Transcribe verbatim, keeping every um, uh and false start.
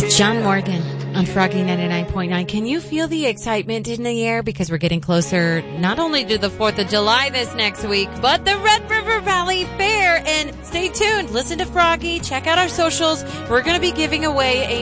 John Morgan on Froggy ninety-nine point nine. Can you feel the excitement in the air? Because we're getting closer not only to the fourth of July this next week, but the Red River Valley Fair. And stay tuned. Listen to Froggy. Check out our socials. We're going to be giving away a